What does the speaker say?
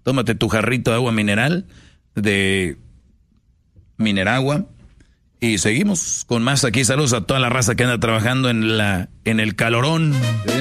tómate tu jarrito de agua mineral, de Mineragua, y seguimos con más aquí. Saludos a toda la raza que anda trabajando en el calorón.